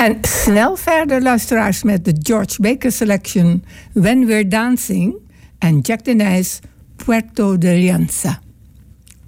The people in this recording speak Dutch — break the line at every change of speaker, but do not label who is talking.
En snel verder, luisteraars, met de George Baker Selection When We're Dancing en Jack Denijs Puerto de Alianza.